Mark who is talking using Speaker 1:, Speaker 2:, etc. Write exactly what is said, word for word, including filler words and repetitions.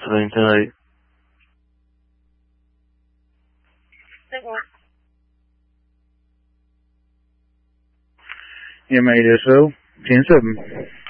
Speaker 1: seventeen ten eight.
Speaker 2: M eight S O ten seven.